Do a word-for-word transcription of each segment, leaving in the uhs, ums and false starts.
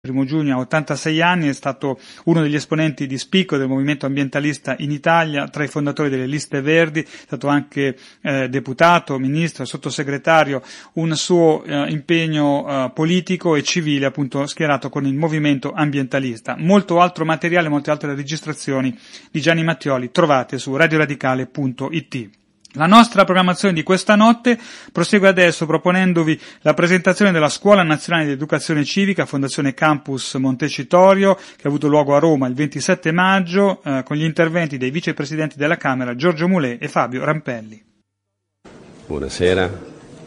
Primo Giugno ha ottantasei anni, è stato uno degli esponenti di spicco del movimento ambientalista in Italia, tra i fondatori delle Liste Verdi, è stato anche eh, deputato, ministro, sottosegretario, un suo eh, impegno eh, politico e civile appunto schierato con il movimento ambientalista. Molto altro materiale, molte altre registrazioni di Gianni Mattioli trovate su radioradicale punto it. La nostra programmazione di questa notte prosegue adesso proponendovi la presentazione della Scuola Nazionale di Educazione Civica Fondazione Campus Montecitorio, che ha avuto luogo a Roma il ventisette maggio, eh, con gli interventi dei vicepresidenti della Camera Giorgio Mulè e Fabio Rampelli. Buonasera.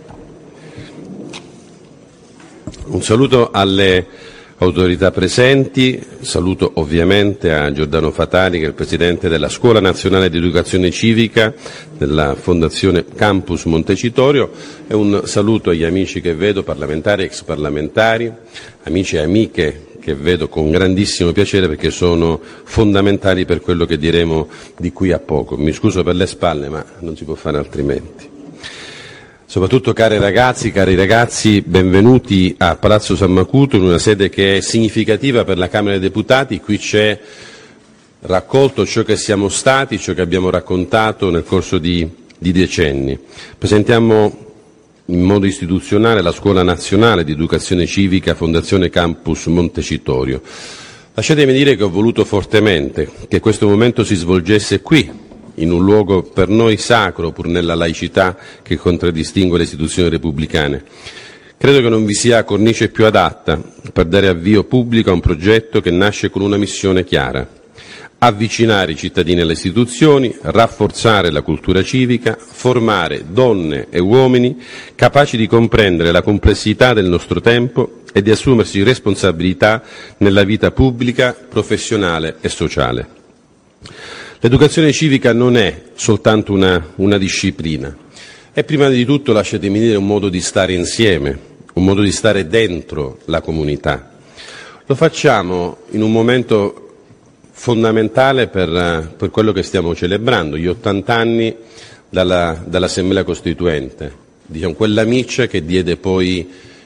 Un saluto alle autorità presenti, saluto ovviamente a Giordano Fatali, che è il Presidente della Scuola Nazionale di Educazione Civica della Fondazione Campus Montecitorio, e un saluto agli amici che vedo, parlamentari, ex parlamentari, amici e amiche che vedo con grandissimo piacere perché sono fondamentali per quello che diremo di qui a poco. Mi scuso per le spalle, ma non si può fare altrimenti. Soprattutto cari ragazzi, cari ragazzi, benvenuti a Palazzo San Macuto, in una sede che è significativa per la Camera dei Deputati. Qui c'è raccolto ciò che siamo stati, ciò che abbiamo raccontato nel corso di, di decenni. Presentiamo in modo istituzionale la Scuola Nazionale di Educazione Civica Fondazione Campus Montecitorio. Lasciatemi dire che ho voluto fortemente che questo momento si svolgesse qui, in un luogo per noi sacro, pur nella laicità che contraddistingue le istituzioni repubblicane. Credo che non vi sia cornice più adatta per dare avvio pubblico a un progetto che nasce con una missione chiara: avvicinare i cittadini alle istituzioni, rafforzare la cultura civica, formare donne e uomini capaci di comprendere la complessità del nostro tempo e di assumersi responsabilità nella vita pubblica, professionale e sociale. L'educazione civica non è soltanto una, una disciplina, è prima di tutto, lasciatemi dire, un modo di stare insieme, un modo di stare dentro la comunità. Lo facciamo in un momento fondamentale per, per quello che stiamo celebrando, gli ottanta anni dalla, dall'Assemblea Costituente, diciamo, quella miccia che diede poi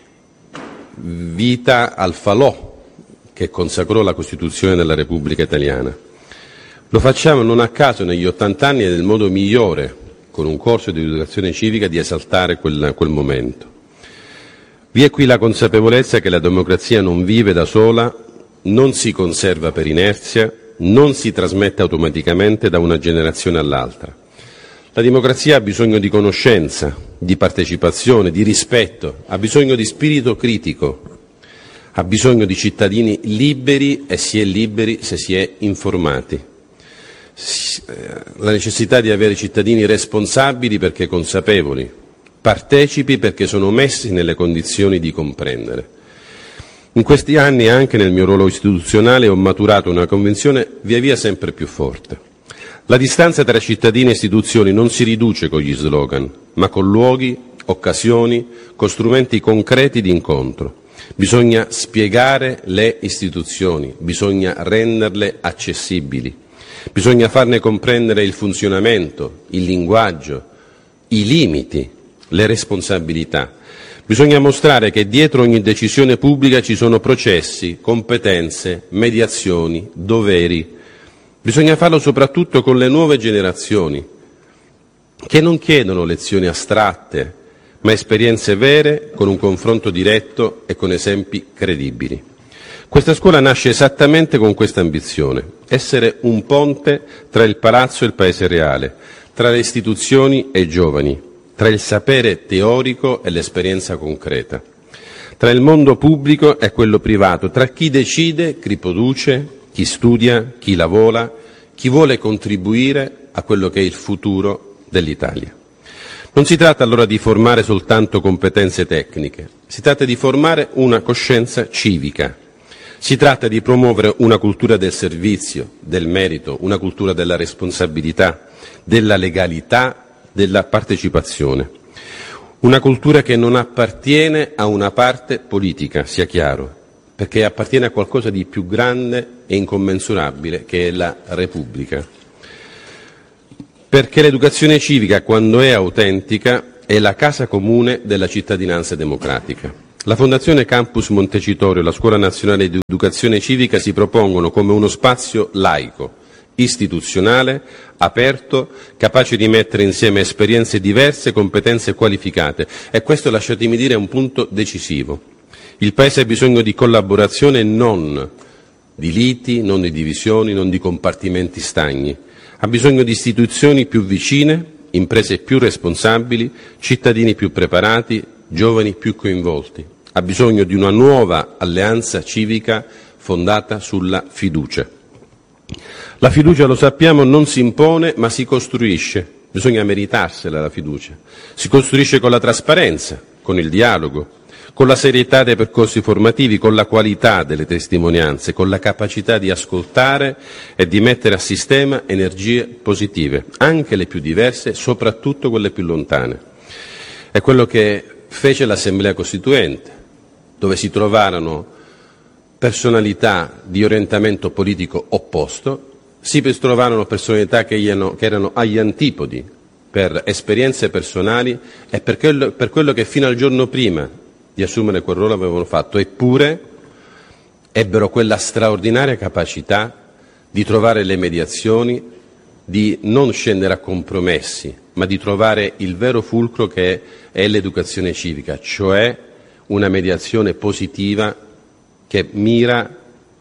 vita al falò che consacrò la Costituzione della Repubblica Italiana. Lo facciamo non a caso negli ottanta anni e nel modo migliore, con un corso di educazione civica, di esaltare quel, quel momento. Vi è qui la consapevolezza che la democrazia non vive da sola, non si conserva per inerzia, non si trasmette automaticamente da una generazione all'altra. La democrazia ha bisogno di conoscenza, di partecipazione, di rispetto, ha bisogno di spirito critico, ha bisogno di cittadini liberi, e si è liberi se si è informati. La necessità di avere cittadini responsabili perché consapevoli, partecipi perché sono messi nelle condizioni di comprendere. In questi anni, anche nel mio ruolo istituzionale, ho maturato una convinzione via via sempre più forte. La distanza tra cittadini e istituzioni non si riduce con gli slogan, ma con luoghi, occasioni, con strumenti concreti di incontro. Bisogna spiegare le istituzioni, bisogna renderle accessibili. Bisogna farne comprendere il funzionamento, il linguaggio, i limiti, le responsabilità. Bisogna mostrare che dietro ogni decisione pubblica ci sono processi, competenze, mediazioni, doveri. Bisogna farlo soprattutto con le nuove generazioni, che non chiedono lezioni astratte, ma esperienze vere, con un confronto diretto e con esempi credibili. Questa scuola nasce esattamente con questa ambizione: essere un ponte tra il palazzo e il paese reale, tra le istituzioni e i giovani, tra il sapere teorico e l'esperienza concreta, tra il mondo pubblico e quello privato, tra chi decide, chi produce, chi studia, chi lavora, chi vuole contribuire a quello che è il futuro dell'Italia. Non si tratta allora di formare soltanto competenze tecniche, si tratta di formare una coscienza civica. Si tratta di promuovere una cultura del servizio, del merito, una cultura della responsabilità, della legalità, della partecipazione. Una cultura che non appartiene a una parte politica, sia chiaro, perché appartiene a qualcosa di più grande e incommensurabile, che è la Repubblica. Perché l'educazione civica, quando è autentica, è la casa comune della cittadinanza democratica. La Fondazione Campus Montecitorio e la Scuola Nazionale di Educazione Civica si propongono come uno spazio laico, istituzionale, aperto, capace di mettere insieme esperienze diverse e competenze qualificate. E questo, lasciatemi dire, è un punto decisivo. Il Paese ha bisogno di collaborazione, non di liti, non di divisioni, non di compartimenti stagni. Ha bisogno di istituzioni più vicine, imprese più responsabili, cittadini più preparati, giovani più coinvolti. Ha bisogno di una nuova alleanza civica fondata sulla fiducia. La fiducia, lo sappiamo, non si impone ma si costruisce. Bisogna meritarsela la fiducia. Si costruisce con la trasparenza, con il dialogo, con la serietà dei percorsi formativi, con la qualità delle testimonianze, con la capacità di ascoltare e di mettere a sistema energie positive, anche le più diverse, soprattutto quelle più lontane. È quello che fece l'Assemblea Costituente, dove si trovarono personalità di orientamento politico opposto, si trovarono personalità che erano agli antipodi per esperienze personali e per quello, per quello che fino al giorno prima di assumere quel ruolo avevano fatto, eppure ebbero quella straordinaria capacità di trovare le mediazioni, di non scendere a compromessi, ma di trovare il vero fulcro che è l'educazione civica, cioè una mediazione positiva che mira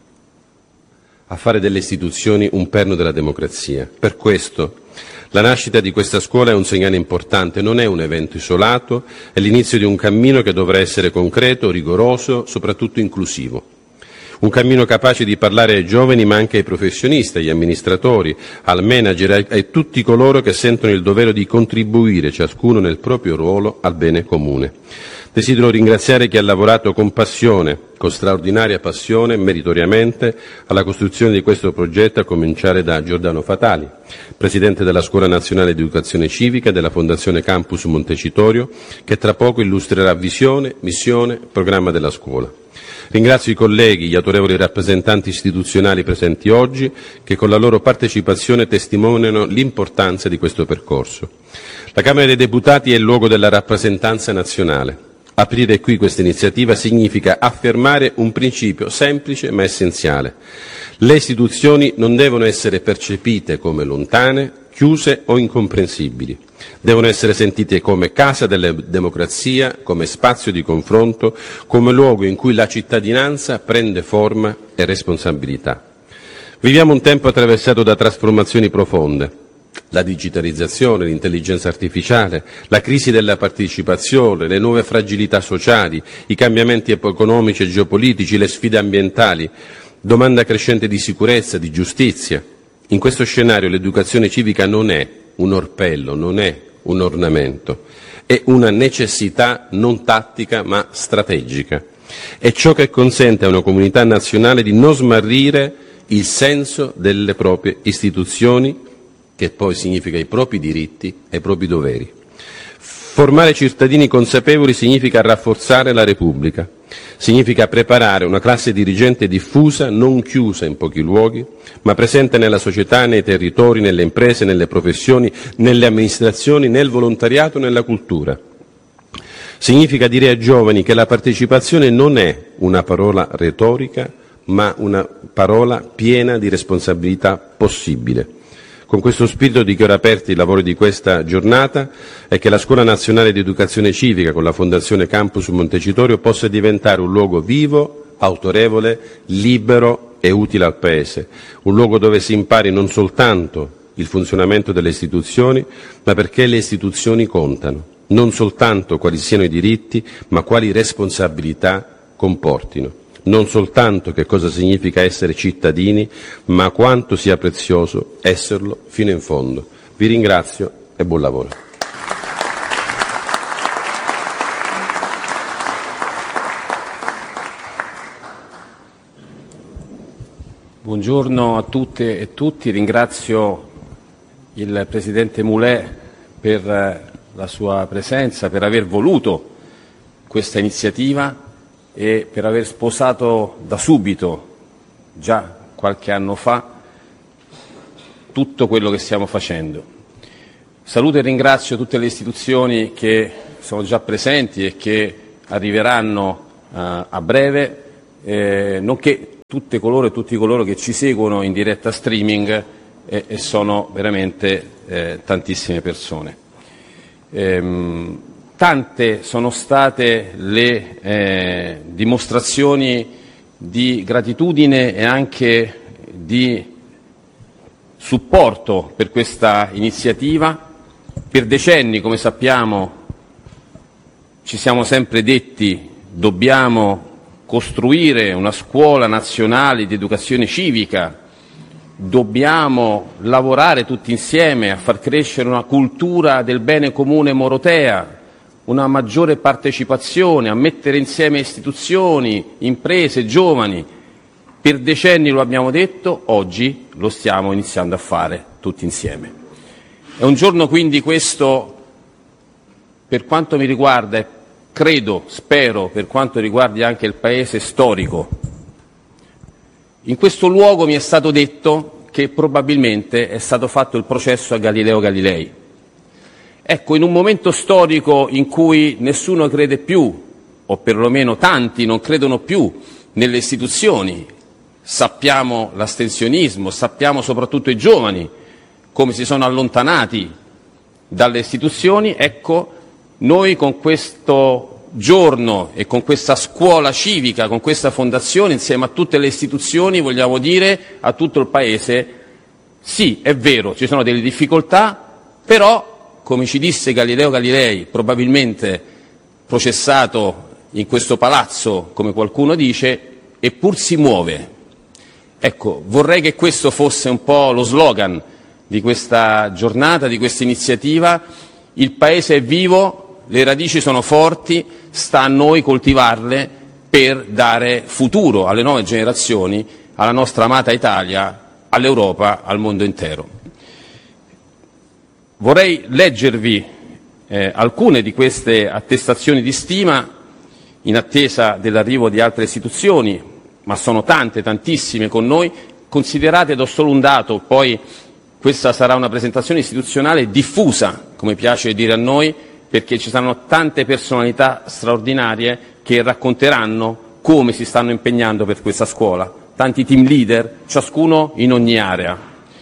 a fare delle istituzioni un perno della democrazia. Per questo la nascita di questa scuola è un segnale importante, non è un evento isolato, è l'inizio di un cammino che dovrà essere concreto, rigoroso, soprattutto inclusivo. Un cammino capace di parlare ai giovani ma anche ai professionisti, agli amministratori, al manager e a tutti coloro che sentono il dovere di contribuire, ciascuno nel proprio ruolo, al bene comune. Desidero ringraziare chi ha lavorato con passione, con straordinaria passione, meritoriamente, alla costruzione di questo progetto, a cominciare da Giordano Fatali, Presidente della Scuola Nazionale di Educazione Civica e della Fondazione Campus Montecitorio, che tra poco illustrerà visione, missione, programma della scuola. Ringrazio i colleghi, gli autorevoli rappresentanti istituzionali presenti oggi, che con la loro partecipazione testimoniano l'importanza di questo percorso. La Camera dei Deputati è il luogo della rappresentanza nazionale. Aprire qui questa iniziativa significa affermare un principio semplice ma essenziale. Le istituzioni non devono essere percepite come lontane, chiuse o incomprensibili. Devono essere sentite come casa della democrazia, come spazio di confronto, come luogo in cui la cittadinanza prende forma e responsabilità. Viviamo un tempo attraversato da trasformazioni profonde. La digitalizzazione, l'intelligenza artificiale, la crisi della partecipazione, le nuove fragilità sociali, i cambiamenti economici e geopolitici, le sfide ambientali, domanda crescente di sicurezza, di giustizia. In questo scenario l'educazione civica non è un orpello, non è un ornamento, è una necessità non tattica ma strategica. È ciò che consente a una comunità nazionale di non smarrire il senso delle proprie istituzioni, che poi significa i propri diritti e i propri doveri. Formare cittadini consapevoli significa rafforzare la Repubblica, significa preparare una classe dirigente diffusa, non chiusa in pochi luoghi, ma presente nella società, nei territori, nelle imprese, nelle professioni, nelle amministrazioni, nel volontariato, nella cultura. Significa dire ai giovani che la partecipazione non è una parola retorica, ma una parola piena di responsabilità possibile. Con questo spirito dichiaro aperti i lavori di questa giornata e che la Scuola Nazionale di Educazione Civica con la Fondazione Campus Montecitorio possa diventare un luogo vivo, autorevole, libero e utile al Paese, un luogo dove si impari non soltanto il funzionamento delle istituzioni, ma perché le istituzioni contano, non soltanto quali siano i diritti, ma quali responsabilità comportino. Non soltanto che cosa significa essere cittadini, ma quanto sia prezioso esserlo fino in fondo. Vi ringrazio e buon lavoro. Buongiorno a tutte e tutti, ringrazio il Presidente Mulè per la sua presenza, per aver voluto questa iniziativa e per aver sposato da subito, già qualche anno fa, tutto quello che stiamo facendo. Saluto e ringrazio tutte le istituzioni che sono già presenti e che arriveranno a breve, eh, nonché tutte coloro e tutti coloro che ci seguono in diretta streaming, eh, e sono veramente eh, tantissime persone. Ehm, tante sono state le eh, dimostrazioni di gratitudine e anche di supporto per questa iniziativa. Per decenni, come sappiamo, ci siamo sempre detti dobbiamo costruire una scuola nazionale di educazione civica, dobbiamo lavorare tutti insieme a far crescere una cultura del bene comune morotea, una maggiore partecipazione, a mettere insieme istituzioni, imprese, giovani. Per decenni lo abbiamo detto, oggi lo stiamo iniziando a fare tutti insieme. È un giorno quindi questo, per quanto mi riguarda, e credo, spero, per quanto riguardi anche il Paese, storico. In questo luogo mi è stato detto che probabilmente è stato fatto il processo a Galileo Galilei. Ecco, in un momento storico in cui nessuno crede più, o perlomeno tanti non credono più nelle istituzioni, sappiamo l'astensionismo, sappiamo soprattutto i giovani come si sono allontanati dalle istituzioni, ecco, noi con questo giorno e con questa scuola civica, con questa fondazione, insieme a tutte le istituzioni, vogliamo dire a tutto il Paese, sì, è vero, ci sono delle difficoltà, però, come ci disse Galileo Galilei, probabilmente processato in questo palazzo, come qualcuno dice, eppur si muove. Ecco, vorrei che questo fosse un po' lo slogan di questa giornata, di questa iniziativa. Il Paese è vivo, le radici sono forti, sta a noi coltivarle per dare futuro alle nuove generazioni, alla nostra amata Italia, all'Europa, al mondo intero. Vorrei leggervi eh, alcune di queste attestazioni di stima in attesa dell'arrivo di altre istituzioni, ma sono tante, tantissime con noi. Considerate, do solo un dato, poi questa sarà una presentazione istituzionale diffusa, come piace dire a noi, perché ci saranno tante personalità straordinarie che racconteranno come si stanno impegnando per questa scuola, tanti team leader, ciascuno in ogni area.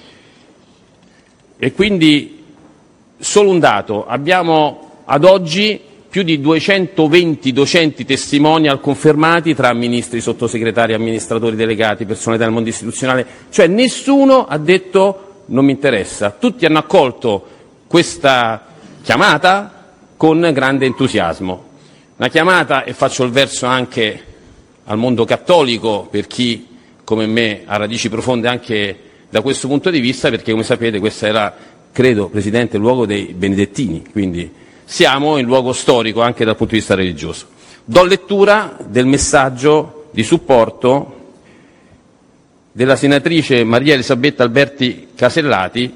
E quindi solo un dato, abbiamo ad oggi più di duecentoventi docenti testimonial confermati tra ministri, sottosegretari, amministratori delegati, personalità del mondo istituzionale, cioè nessuno ha detto non mi interessa, tutti hanno accolto questa chiamata con grande entusiasmo. Una chiamata, e faccio il verso anche al mondo cattolico, per chi come me ha radici profonde anche da questo punto di vista, perché come sapete questo era, credo, Presidente, il luogo dei benedettini, quindi siamo in luogo storico anche dal punto di vista religioso. Do lettura del messaggio di supporto della senatrice Maria Elisabetta Alberti Casellati,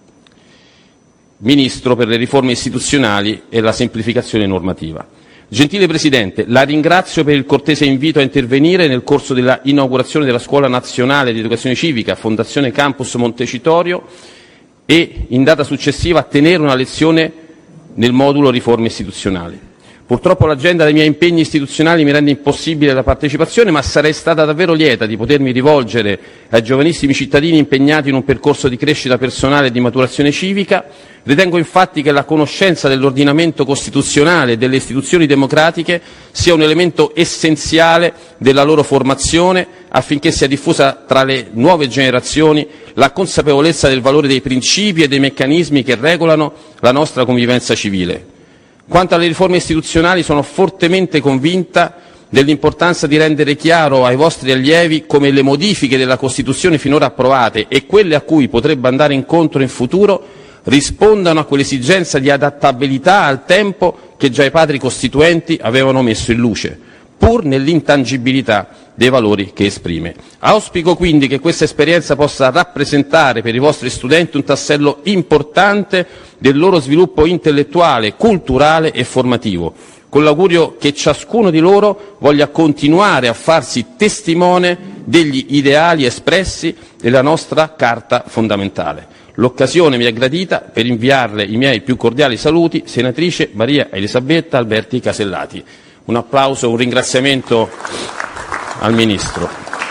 Ministro per le riforme istituzionali e la semplificazione normativa. Gentile Presidente, la ringrazio per il cortese invito a intervenire nel corso della inaugurazione della Scuola Nazionale di Educazione Civica, Fondazione Campus Montecitorio, e in data successiva a tenere una lezione nel modulo riforme istituzionali. Purtroppo l'agenda dei miei impegni istituzionali mi rende impossibile la partecipazione, ma sarei stata davvero lieta di potermi rivolgere ai giovanissimi cittadini impegnati in un percorso di crescita personale e di maturazione civica. Ritengo infatti che la conoscenza dell'ordinamento costituzionale e delle istituzioni democratiche sia un elemento essenziale della loro formazione, affinché sia diffusa tra le nuove generazioni la consapevolezza del valore dei principi e dei meccanismi che regolano la nostra convivenza civile. Quanto alle riforme istituzionali, sono fortemente convinta dell'importanza di rendere chiaro ai vostri allievi come le modifiche della Costituzione finora approvate e quelle a cui potrebbe andare incontro in futuro rispondano a quell'esigenza di adattabilità al tempo che già i padri costituenti avevano messo in luce, pur nell'intangibilità dei valori che esprime. Auspico quindi che questa esperienza possa rappresentare per i vostri studenti un tassello importante del loro sviluppo intellettuale, culturale e formativo, con l'augurio che ciascuno di loro voglia continuare a farsi testimone degli ideali espressi nella nostra Carta fondamentale. L'occasione mi è gradita per inviarle i miei più cordiali saluti, senatrice Maria Elisabetta Alberti Casellati. un applauso, un ringraziamento al Ministro.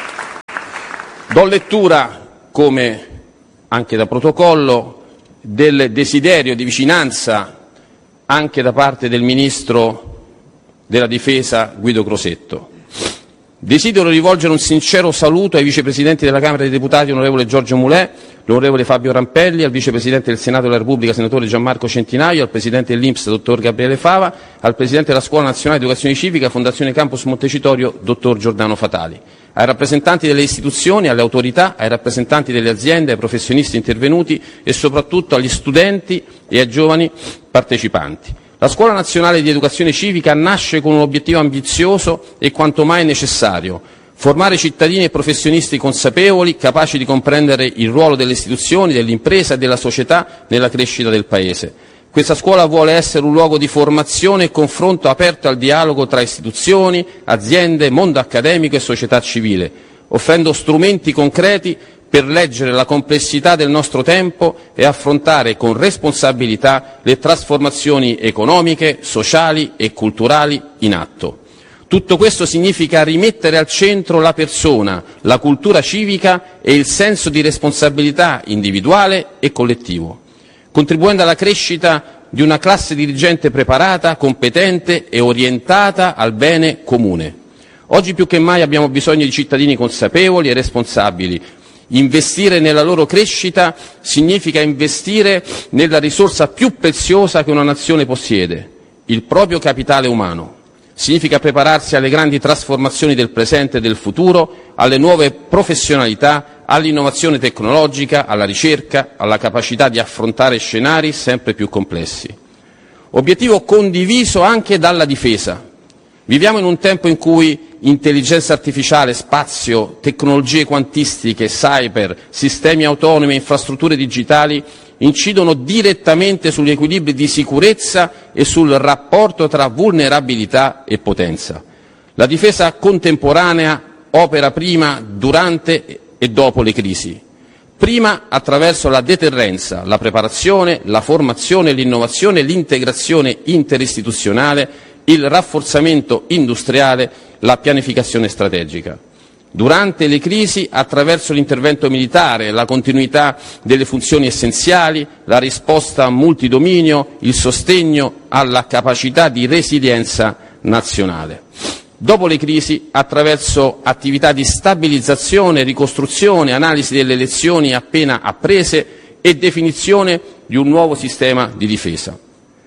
Do lettura, come anche da protocollo, del desiderio di vicinanza anche da parte del Ministro della Difesa Guido Crosetto. Desidero rivolgere un sincero saluto ai vicepresidenti della Camera dei Deputati, onorevole Giorgio Mulè, l'onorevole Fabio Rampelli, al vicepresidente del Senato della Repubblica, senatore Gianmarco Centinaio, al presidente dell'I N P S, dottor Gabriele Fava, al presidente della Scuola Nazionale di Educazione Civica, Fondazione Campus Montecitorio, dottor Giordano Fatali, ai rappresentanti delle istituzioni, alle autorità, ai rappresentanti delle aziende, ai professionisti intervenuti e soprattutto agli studenti e ai giovani partecipanti. La Scuola Nazionale di Educazione Civica nasce con un obiettivo ambizioso e quanto mai necessario: formare cittadini e professionisti consapevoli, capaci di comprendere il ruolo delle istituzioni, dell'impresa e della società nella crescita del Paese. Questa scuola vuole essere un luogo di formazione e confronto aperto al dialogo tra istituzioni, aziende, mondo accademico e società civile, offrendo strumenti concreti per leggere la complessità del nostro tempo e affrontare con responsabilità le trasformazioni economiche, sociali e culturali in atto. Tutto questo significa rimettere al centro la persona, la cultura civica e il senso di responsabilità individuale e collettivo, contribuendo alla crescita di una classe dirigente preparata, competente e orientata al bene comune. Oggi più che mai abbiamo bisogno di cittadini consapevoli e responsabili. Investire nella loro crescita significa investire nella risorsa più preziosa che una nazione possiede, il proprio capitale umano. Significa prepararsi alle grandi trasformazioni del presente e del futuro, alle nuove professionalità, all'innovazione tecnologica, alla ricerca, alla capacità di affrontare scenari sempre più complessi. Obiettivo condiviso anche dalla difesa. Viviamo in un tempo in cui intelligenza artificiale, spazio, tecnologie quantistiche, cyber, sistemi autonomi e infrastrutture digitali incidono direttamente sugli equilibri di sicurezza e sul rapporto tra vulnerabilità e potenza. La difesa contemporanea opera prima, durante e dopo le crisi. Prima attraverso la deterrenza, la preparazione, la formazione, l'innovazione, l'integrazione interistituzionale, il rafforzamento industriale, la pianificazione strategica. Durante le crisi attraverso l'intervento militare, la continuità delle funzioni essenziali, la risposta multidominio, il sostegno alla capacità di resilienza nazionale. Dopo le crisi attraverso attività di stabilizzazione, ricostruzione, analisi delle lezioni appena apprese e definizione di un nuovo sistema di difesa.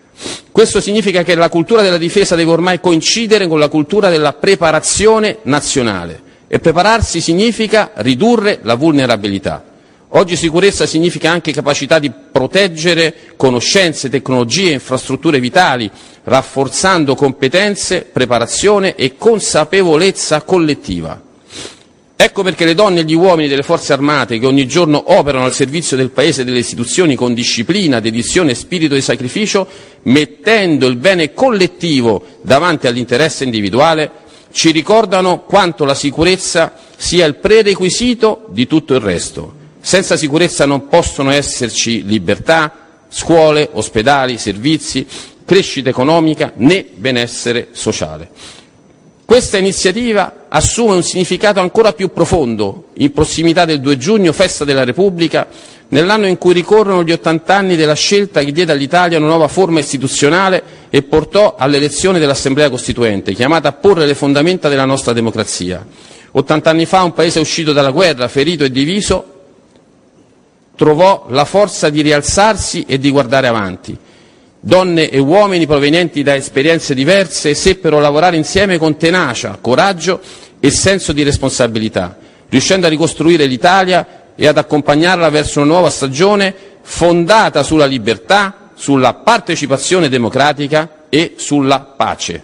Questo significa che la cultura della difesa deve ormai coincidere con la cultura della preparazione nazionale e prepararsi significa ridurre la vulnerabilità. Oggi sicurezza significa anche capacità di proteggere conoscenze, tecnologie, infrastrutture vitali, rafforzando competenze, preparazione e consapevolezza collettiva. Ecco perché le donne e gli uomini delle forze armate che ogni giorno operano al servizio del Paese e delle istituzioni con disciplina, dedizione e spirito di sacrificio, mettendo il bene collettivo davanti all'interesse individuale, ci ricordano quanto la sicurezza sia il prerequisito di tutto il resto. Senza sicurezza non possono esserci libertà, scuole, ospedali, servizi, crescita economica né benessere sociale. Questa iniziativa assume un significato ancora più profondo in prossimità del due giugno, festa della Repubblica, nell'anno in cui ricorrono gli ottanta anni della scelta che diede all'Italia una nuova forma istituzionale e portò all'elezione dell'Assemblea Costituente, chiamata a porre le fondamenta della nostra democrazia. ottanta anni fa un Paese uscito dalla guerra, ferito e diviso, trovò la forza di rialzarsi e di guardare avanti. Donne e uomini provenienti da esperienze diverse seppero lavorare insieme con tenacia, coraggio e senso di responsabilità, riuscendo a ricostruire l'Italia e ad accompagnarla verso una nuova stagione fondata sulla libertà, sulla partecipazione democratica e sulla pace.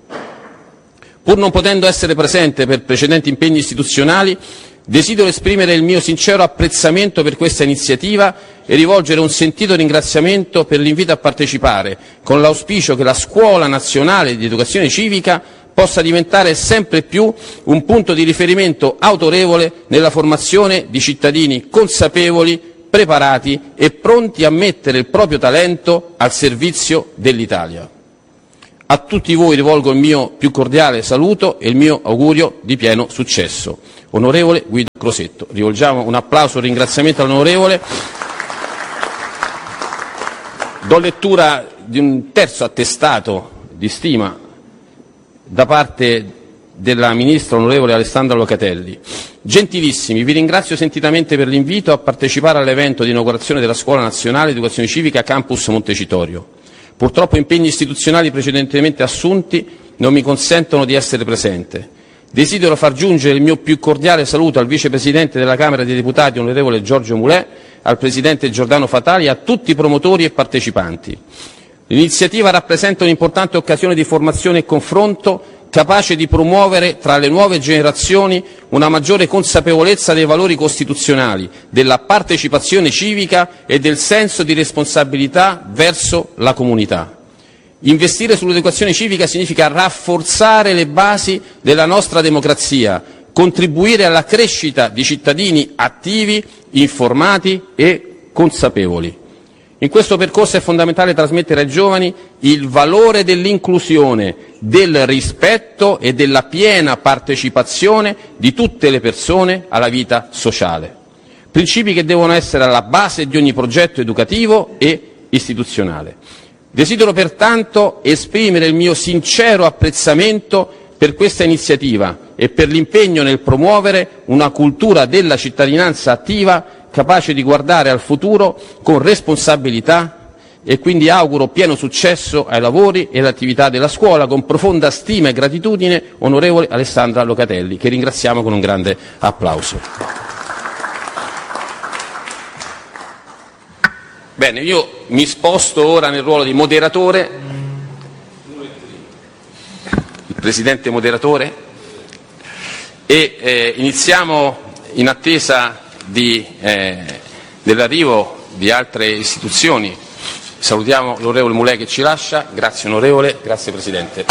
Pur non potendo essere presente per precedenti impegni istituzionali, desidero esprimere il mio sincero apprezzamento per questa iniziativa e rivolgere un sentito ringraziamento per l'invito a partecipare, con l'auspicio che la Scuola Nazionale di Educazione Civica possa diventare sempre più un punto di riferimento autorevole nella formazione di cittadini consapevoli, preparati e pronti a mettere il proprio talento al servizio dell'Italia. A tutti voi rivolgo il mio più cordiale saluto e il mio augurio di pieno successo. Onorevole Guido Crosetto. Rivolgiamo un applauso e un ringraziamento all'onorevole. Do lettura di un terzo attestato di stima da parte della Ministra onorevole Alessandra Locatelli. Gentilissimi, vi ringrazio sentitamente per l'invito a partecipare all'evento di inaugurazione della Scuola Nazionale di Educazione Civica Campus Montecitorio. Purtroppo impegni istituzionali precedentemente assunti non mi consentono di essere presente. Desidero far giungere il mio più cordiale saluto al Vicepresidente della Camera dei Deputati, onorevole Giorgio Mulè, al Presidente Giordano Fatali e a tutti i promotori e partecipanti. L'iniziativa rappresenta un'importante occasione di formazione e confronto capace di promuovere tra le nuove generazioni una maggiore consapevolezza dei valori costituzionali, della partecipazione civica e del senso di responsabilità verso la comunità. Investire sull'educazione civica significa rafforzare le basi della nostra democrazia, contribuire alla crescita di cittadini attivi, informati e consapevoli. In questo percorso è fondamentale trasmettere ai giovani il valore dell'inclusione, del rispetto e della piena partecipazione di tutte le persone alla vita sociale. Principi che devono essere alla base di ogni progetto educativo e istituzionale. Desidero pertanto esprimere il mio sincero apprezzamento per questa iniziativa e per l'impegno nel promuovere una cultura della cittadinanza attiva capace di guardare al futuro con responsabilità e quindi auguro pieno successo ai lavori e all'attività della scuola con profonda stima e gratitudine, onorevole Alessandra Locatelli, che ringraziamo con un grande applauso. Bene, io mi sposto ora nel ruolo di moderatore, il Presidente moderatore, e eh, iniziamo in attesa di, eh, dell'arrivo di altre istituzioni. Salutiamo l'onorevole Mulè che ci lascia. Grazie onorevole, grazie Presidente.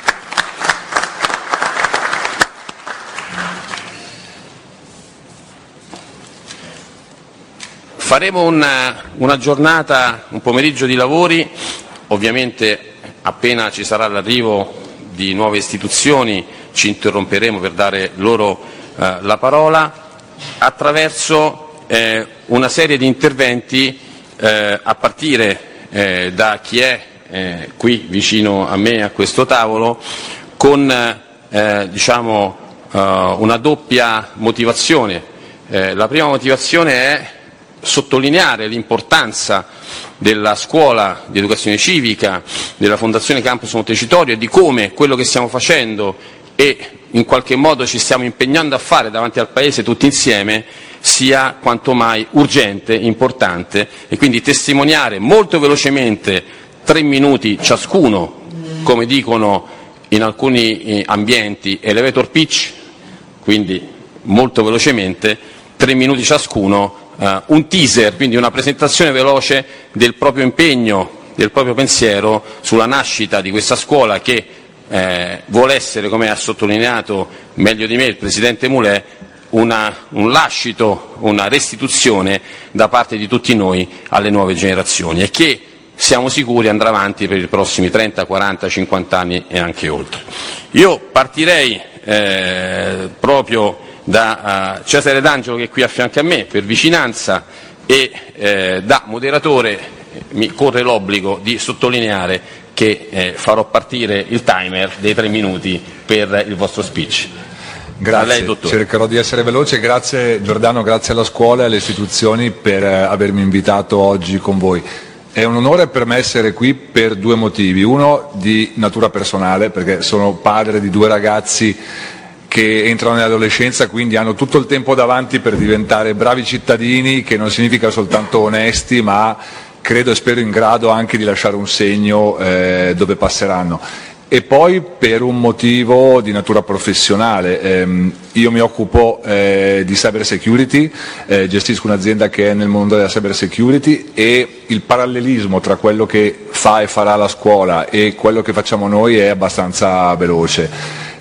Faremo una, una giornata, un pomeriggio di lavori, ovviamente appena ci sarà l'arrivo di nuove istituzioni ci interromperemo per dare loro eh, la parola, attraverso eh, una serie di interventi eh, a partire eh, da chi è eh, qui vicino a me a questo tavolo con eh, diciamo, eh, una doppia motivazione. Eh, la prima motivazione è sottolineare l'importanza della scuola di educazione civica, della Fondazione Campus Montecitorio e di come quello che stiamo facendo e in qualche modo ci stiamo impegnando a fare davanti al Paese tutti insieme sia quanto mai urgente, importante, e quindi testimoniare molto velocemente, tre minuti ciascuno, come dicono in alcuni ambienti elevator pitch, quindi molto velocemente, tre minuti ciascuno, Uh, un teaser, quindi una presentazione veloce del proprio impegno, del proprio pensiero sulla nascita di questa scuola che eh, vuole essere, come ha sottolineato meglio di me il Presidente Mulè, una, un lascito, una restituzione da parte di tutti noi alle nuove generazioni e che siamo sicuri andrà avanti per i prossimi trenta, quaranta, cinquanta anni e anche oltre. Io partirei eh, proprio da uh, Cesare D'Angelo che è qui a fianco a me per vicinanza e eh, da moderatore mi corre l'obbligo di sottolineare che eh, farò partire il timer dei tre minuti per il vostro speech. Grazie, lei, dottore. Cercherò di essere veloce. Grazie Giordano, grazie alla scuola e alle istituzioni per eh, avermi invitato oggi con voi. È un onore per me essere qui per due motivi. Uno di natura personale, perché sono padre di due ragazzi che entrano nell'adolescenza, quindi hanno tutto il tempo davanti per diventare bravi cittadini, che non significa soltanto onesti, ma credo e spero in grado anche di lasciare un segno eh, dove passeranno. E poi per un motivo di natura professionale, ehm, io mi occupo eh, di cyber security, eh, gestisco un'azienda che è nel mondo della cyber security e il parallelismo tra quello che fa e farà la scuola e quello che facciamo noi è abbastanza veloce.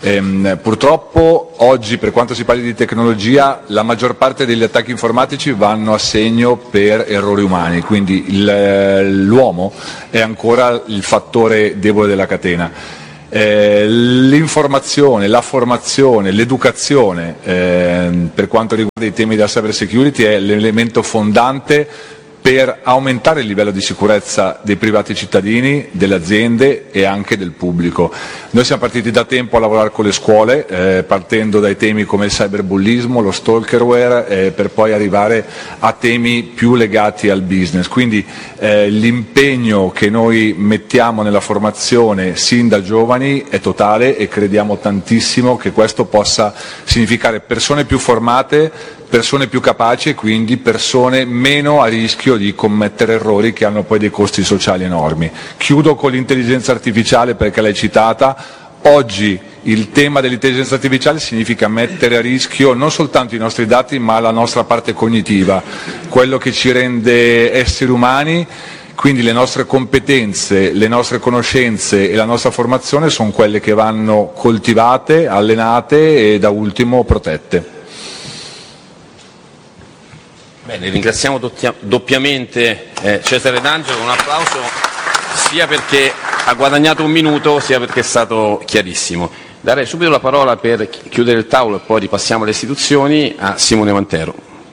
Ehm, purtroppo oggi, per quanto si parli di tecnologia, la maggior parte degli attacchi informatici vanno a segno per errori umani, quindi il, l'uomo è ancora il fattore debole della catena. Eh, l'informazione, la formazione, l'educazione eh, per quanto riguarda i temi della cyber security è l'elemento fondante per aumentare il livello di sicurezza dei privati cittadini, delle aziende e anche del pubblico. Noi siamo partiti da tempo a lavorare con le scuole, eh, partendo dai temi come il cyberbullismo, lo stalkerware, eh, per poi arrivare a temi più legati al business. Quindi eh, l'impegno che noi mettiamo nella formazione sin da giovani è totale e crediamo tantissimo che questo possa significare persone più formate, persone più capaci e quindi persone meno a rischio di commettere errori che hanno poi dei costi sociali enormi. Chiudo con l'intelligenza artificiale perché l'hai citata. Oggi il tema dell'intelligenza artificiale significa mettere a rischio non soltanto i nostri dati ma la nostra parte cognitiva, quello che ci rende esseri umani. Quindi le nostre competenze, le nostre conoscenze e la nostra formazione sono quelle che vanno coltivate, allenate e da ultimo protette. Bene, ringraziamo doppiamente eh, Cesare D'Angelo, un applauso sia perché ha guadagnato un minuto sia perché è stato chiarissimo. Darei subito la parola per chiudere il tavolo e poi ripassiamo alle istituzioni a Simone Mantero.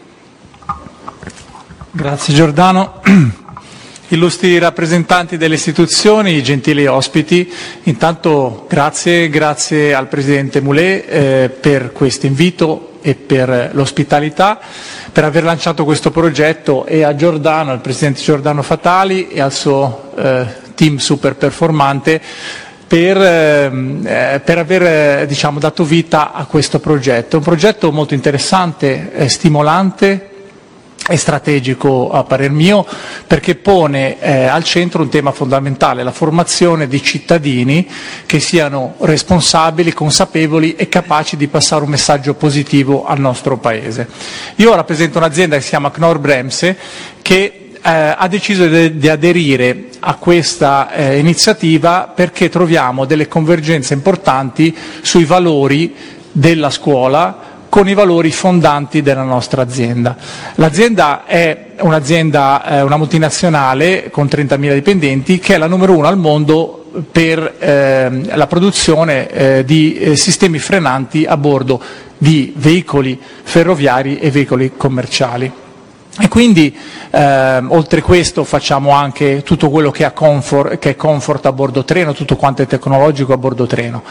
Grazie Giordano. Illustri rappresentanti delle istituzioni, gentili ospiti, intanto grazie, grazie al Presidente Mulè eh, per questo invito e per l'ospitalità, per aver lanciato questo progetto, e a Giordano, al Presidente Giordano Fatali e al suo eh, team super performante per, eh, per aver eh, diciamo, dato vita a questo progetto. Un progetto molto interessante, eh, stimolante e strategico a parer mio, perché pone eh, al centro un tema fondamentale, la formazione di cittadini che siano responsabili, consapevoli e capaci di passare un messaggio positivo al nostro Paese. Io rappresento un'azienda che si chiama Knorr-Bremse che eh, ha deciso di, di aderire a questa eh, iniziativa perché troviamo delle convergenze importanti sui valori della scuola con i valori fondanti della nostra azienda. L'azienda è un'azienda, eh, una multinazionale con trentamila dipendenti che è la numero uno al mondo per eh, la produzione eh, di eh, sistemi frenanti a bordo di veicoli ferroviari e veicoli commerciali. E quindi eh, oltre questo facciamo anche tutto quello che, ha comfort, che è comfort a bordo treno, tutto quanto è tecnologico a bordo treno.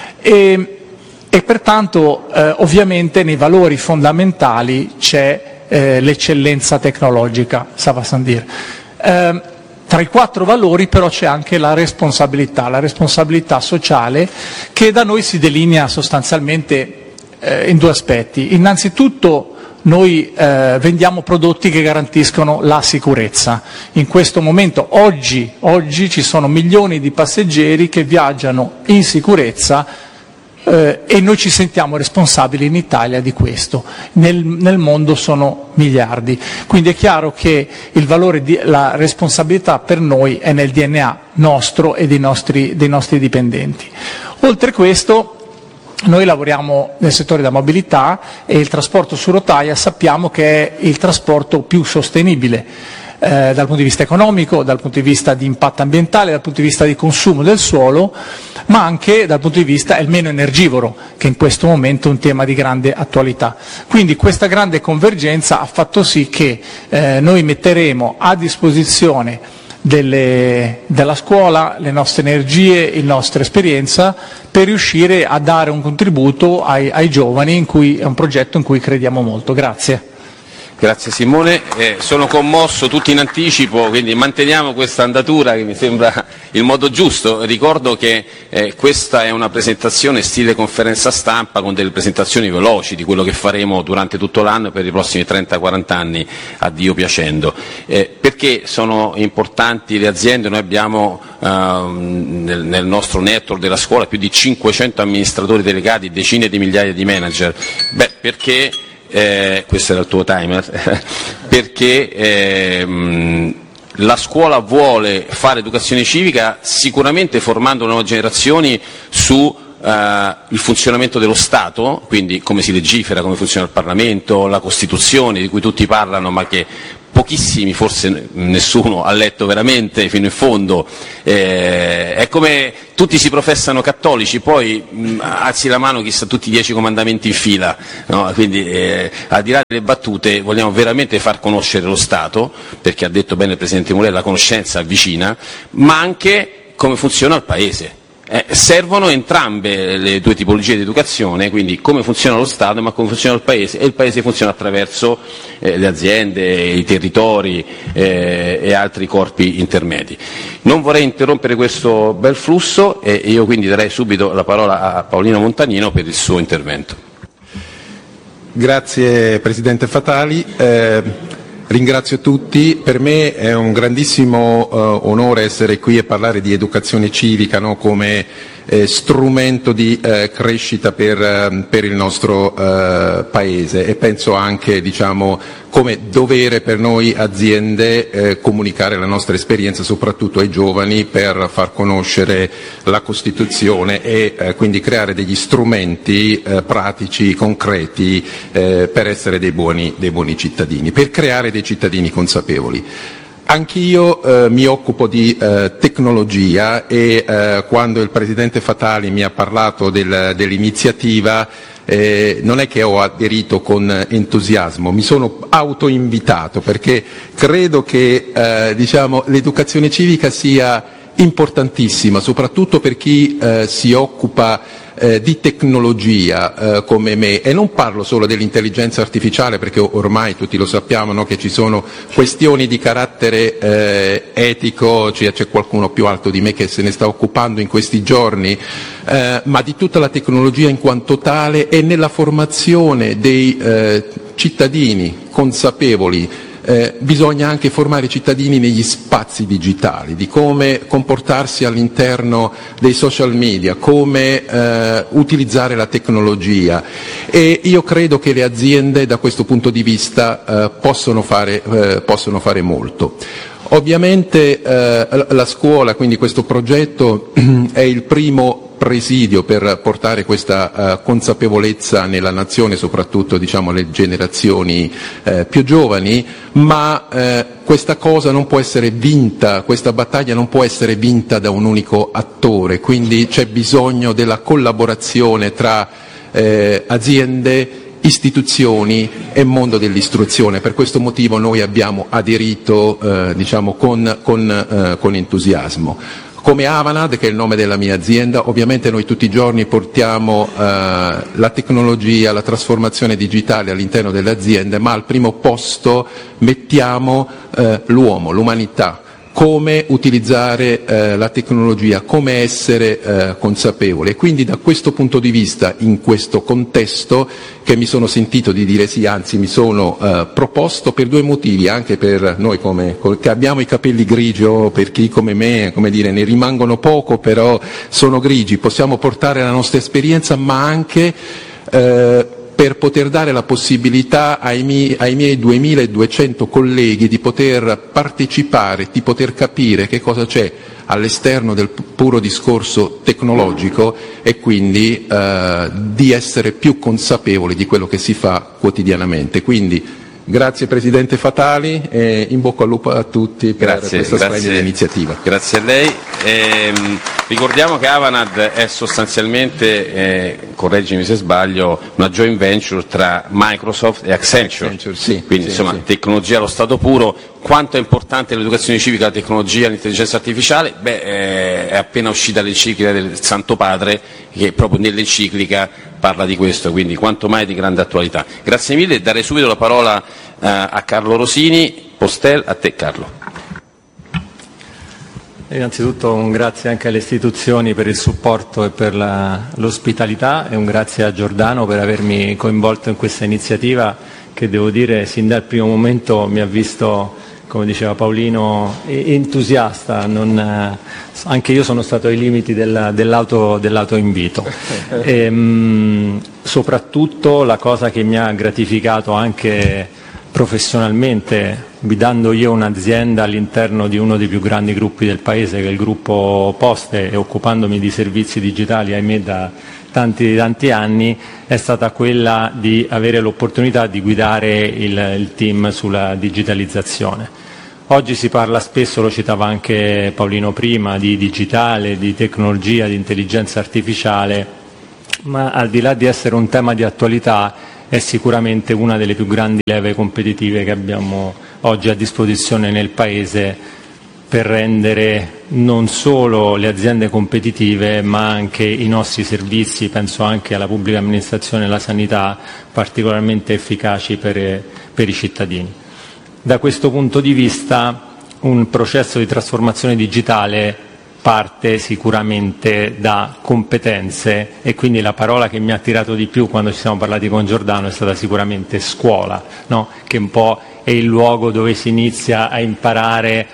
E, E pertanto eh, ovviamente nei valori fondamentali c'è eh, l'eccellenza tecnologica, ça va sans dire. Eh, tra i quattro valori però c'è anche la responsabilità, la responsabilità sociale che da noi si delinea sostanzialmente eh, in due aspetti. Innanzitutto noi eh, vendiamo prodotti che garantiscono la sicurezza. In questo momento, oggi, oggi ci sono milioni di passeggeri che viaggiano in sicurezza Eh, e noi ci sentiamo responsabili in Italia di questo, nel, nel mondo sono miliardi, quindi è chiaro che il valore di la responsabilità per noi è nel D N A nostro e dei nostri, dei nostri dipendenti. Oltre questo noi lavoriamo nel settore della mobilità e il trasporto su rotaia sappiamo che è il trasporto più sostenibile. Eh, dal punto di vista economico, dal punto di vista di impatto ambientale, dal punto di vista di consumo del suolo, ma anche dal punto di vista è il meno energivoro, che in questo momento è un tema di grande attualità. Quindi questa grande convergenza ha fatto sì che eh, noi metteremo a disposizione delle, della scuola le nostre energie, la nostra esperienza per riuscire a dare un contributo ai, ai giovani, in cui è un progetto in cui crediamo molto. Grazie. Grazie Simone, eh, sono commosso tutti in anticipo, quindi manteniamo questa andatura che mi sembra il modo giusto. Ricordo che eh, questa è una presentazione stile conferenza stampa con delle presentazioni veloci di quello che faremo durante tutto l'anno per i prossimi trenta quaranta anni, a Dio piacendo. Eh, perché sono importanti le aziende? Noi abbiamo eh, nel, nel nostro network della scuola più di cinquecento amministratori delegati, decine di migliaia di manager. Beh, perché Eh, questo era il tuo timer, perché ehm, la scuola vuole fare educazione civica sicuramente formando nuove generazioni su eh, il funzionamento dello Stato, quindi come si legifera, come funziona il Parlamento, la Costituzione di cui tutti parlano ma che pochissimi, forse nessuno ha letto veramente fino in fondo. Eh, è come tutti si professano cattolici, poi mh, alzi la mano chi sa tutti i dieci comandamenti in fila, no? Quindi eh, al di là delle battute vogliamo veramente far conoscere lo Stato, perché ha detto bene il Presidente Mulè, la conoscenza avvicina, ma anche come funziona il Paese. Eh, servono entrambe le due tipologie di educazione, quindi come funziona lo Stato ma come funziona il Paese, e il Paese funziona attraverso eh, le aziende, i territori eh, e altri corpi intermedi. Non vorrei interrompere questo bel flusso e io quindi darei subito la parola a Paolino Montanino per il suo intervento. Grazie Presidente Fatali. Eh... Ringrazio tutti, per me è un grandissimo eh, onore essere qui e parlare di educazione civica, no? come eh, strumento di eh, crescita per, eh, per il nostro eh, Paese, e penso anche diciamo, come dovere per noi aziende eh, comunicare la nostra esperienza soprattutto ai giovani per far conoscere la Costituzione e eh, quindi creare degli strumenti eh, pratici, concreti eh, per essere dei buoni, dei buoni cittadini, per creare dei cittadini consapevoli. Anch'io eh, mi occupo di eh, tecnologia e eh, quando il Presidente Fatali mi ha parlato del, dell'iniziativa eh, non è che ho aderito con entusiasmo, mi sono autoinvitato perché credo che eh, diciamo, l'educazione civica sia importantissima, soprattutto per chi eh, si occupa eh, di tecnologia eh, come me, e non parlo solo dell'intelligenza artificiale perché ormai tutti lo sappiamo, no, che ci sono questioni di carattere eh, etico, cioè, c'è qualcuno più alto di me che se ne sta occupando in questi giorni, eh, ma di tutta la tecnologia in quanto tale e nella formazione dei eh, cittadini consapevoli. Eh, bisogna anche formare i cittadini negli spazi digitali, di come comportarsi all'interno dei social media, come eh, utilizzare la tecnologia, e io credo che le aziende da questo punto di vista eh, possono fare, eh, possono fare molto. Ovviamente eh, la scuola, quindi questo progetto è il primo presidio per portare questa uh, consapevolezza nella nazione, soprattutto diciamo alle generazioni uh, più giovani, ma uh, questa cosa non può essere vinta, questa battaglia non può essere vinta da un unico attore, quindi c'è bisogno della collaborazione tra uh, aziende, istituzioni e mondo dell'istruzione. Per questo motivo noi abbiamo aderito uh, diciamo con, con, uh, con entusiasmo. Come Avanad, che è il nome della mia azienda, ovviamente noi tutti i giorni portiamo eh, la tecnologia, la trasformazione digitale all'interno delle aziende, ma al primo posto mettiamo eh, l'uomo, l'umanità, come utilizzare eh, la tecnologia, come essere eh, consapevole. E quindi da questo punto di vista, in questo contesto, che mi sono sentito di dire sì, anzi mi sono eh, proposto per due motivi, anche per noi come, che abbiamo i capelli grigi, o per chi come me, come dire, ne rimangono poco, però sono grigi, possiamo portare la nostra esperienza, ma anche eh, per poter dare la possibilità ai miei, ai miei duemiladuecento colleghi di poter partecipare, di poter capire che cosa c'è all'esterno del puro discorso tecnologico e quindi eh, di essere più consapevoli di quello che si fa quotidianamente. Quindi grazie Presidente Fatali e in bocca al lupo a tutti per grazie, questa grazie, splendida iniziativa. Grazie a lei. Ehm, ricordiamo che Avanad è sostanzialmente, eh, correggimi se sbaglio, una joint venture tra Microsoft e Accenture. Accenture sì, Quindi sì, insomma sì. Tecnologia allo stato puro. Quanto è importante l'educazione civica, la tecnologia, l'intelligenza artificiale? Beh, eh, è appena uscita l'enciclica del Santo Padre che proprio nell'enciclica parla di questo, quindi quanto mai di grande attualità. Grazie mille, darei subito la parola eh, a Carlo Rosini. Postel, a te Carlo. Innanzitutto un grazie anche alle istituzioni per il supporto e per la, l'ospitalità, e un grazie a Giordano per avermi coinvolto in questa iniziativa che, devo dire, sin dal primo momento mi ha visto, come diceva Paolino, entusiasta. Non, anche io sono stato ai limiti del, dell'auto, dell'autoinvito. E, mh, soprattutto la cosa che mi ha gratificato anche professionalmente guidando io un'azienda all'interno di uno dei più grandi gruppi del Paese, che è il gruppo Poste, e occupandomi di servizi digitali, ahimè, da tanti tanti anni, è stata quella di avere l'opportunità di guidare il, il team sulla digitalizzazione. Oggi si parla spesso, lo citava anche Paolino prima, di digitale, di tecnologia, di intelligenza artificiale, ma al di là di essere un tema di attualità è sicuramente una delle più grandi leve competitive che abbiamo oggi a disposizione nel Paese per rendere non solo le aziende competitive, ma anche i nostri servizi, penso anche alla pubblica amministrazione e alla sanità, particolarmente efficaci per, per i cittadini. Da questo punto di vista un processo di trasformazione digitale parte sicuramente da competenze, e quindi la parola che mi ha attirato di più quando ci siamo parlati con Giordano è stata sicuramente scuola, no? Che un po' è il luogo dove si inizia a imparare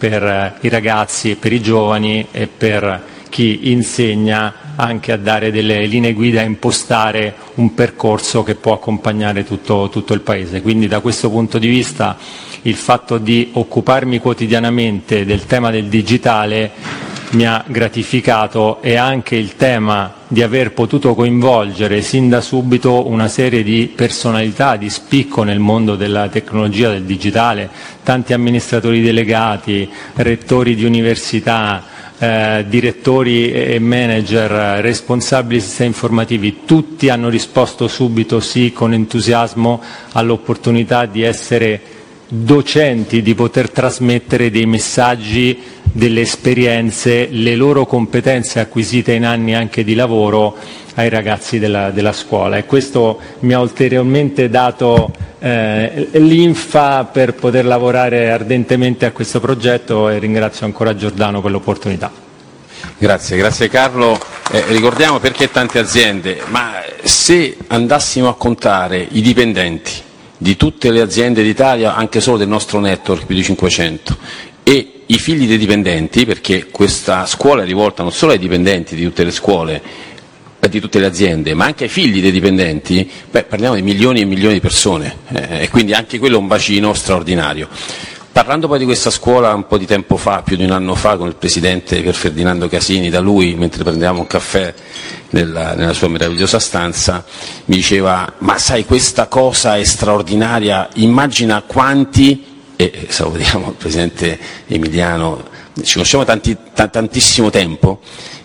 per i ragazzi e per i giovani, e per chi insegna anche a dare delle linee guida, a impostare un percorso che può accompagnare tutto, tutto il Paese. Quindi da questo punto di vista il fatto di occuparmi quotidianamente del tema del digitale mi ha gratificato, e anche il tema di aver potuto coinvolgere sin da subito una serie di personalità di spicco nel mondo della tecnologia, del digitale, tanti amministratori delegati, rettori di università, eh, direttori e manager, responsabili di sistemi informativi, tutti hanno risposto subito sì, con entusiasmo, all'opportunità di essere docenti, di poter trasmettere dei messaggi, delle esperienze, le loro competenze acquisite in anni anche di lavoro ai ragazzi della, della scuola, e questo mi ha ulteriormente dato eh, linfa per poter lavorare ardentemente a questo progetto, e ringrazio ancora Giordano per l'opportunità. Grazie, grazie Carlo. Eh, ricordiamo perché tante aziende, ma se andassimo a contare i dipendenti di tutte le aziende d'Italia, anche solo del nostro network, più di cinquecento, e i figli dei dipendenti, perché questa scuola è rivolta non solo ai dipendenti di tutte le scuole, di tutte le aziende, ma anche ai figli dei dipendenti, beh, parliamo di milioni e milioni di persone, eh, e quindi anche quello è un bacino straordinario. Parlando poi di questa scuola un po' di tempo fa, più di un anno fa, con il presidente Pier Ferdinando Casini, da lui, mentre prendevamo un caffè nella, nella sua meravigliosa stanza, mi diceva: ma sai, questa cosa è straordinaria, immagina quanti, e salutiamo il presidente Emiliano, ci conosciamo tanti, t- tantissimo tempo,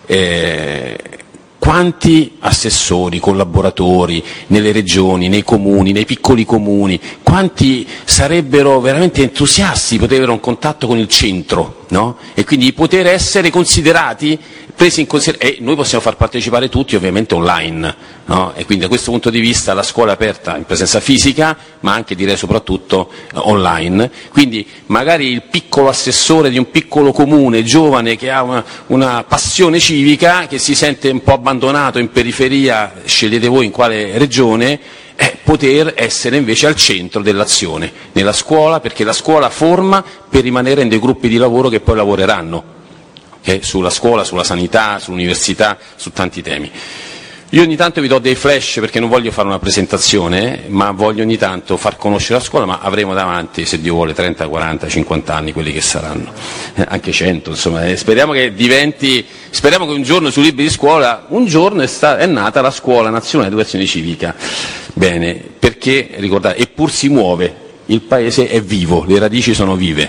eh, quanti assessori, collaboratori nelle regioni, nei comuni, nei piccoli comuni, quanti sarebbero veramente entusiasti di poter avere un contatto con il centro, no? E quindi di poter essere considerati, presi in considerazione, e noi possiamo far partecipare tutti ovviamente online, no? E quindi da questo punto di vista la scuola è aperta in presenza fisica, ma anche, direi soprattutto, eh, online. Quindi magari il piccolo assessore di un piccolo comune, giovane, che ha una, una passione civica, che si sente un po' abbandonato in periferia, scegliete voi in quale regione, eh, poter essere invece al centro dell'azione, nella scuola, perché la scuola forma per rimanere in dei gruppi di lavoro che poi lavoreranno, okay? Sulla scuola, sulla sanità, sull'università, su tanti temi. Io ogni tanto vi do dei flash, perché non voglio fare una presentazione, ma voglio ogni tanto far conoscere la scuola, ma avremo davanti, se Dio vuole, trenta, quaranta, cinquanta anni, quelli che saranno, eh, anche cento, insomma, e speriamo che diventi, speriamo che un giorno sui libri di scuola, un giorno è, sta, è nata la Scuola Nazionale di Educazione Civica. Bene, perché, ricordate, eppur si muove, il Paese è vivo, le radici sono vive.